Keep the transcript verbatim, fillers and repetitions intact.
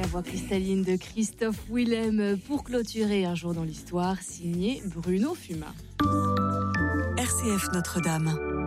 voix cristalline de Christophe Willem pour clôturer Un jour dans l'histoire, signé Bruno Fumin. R C F Notre-Dame.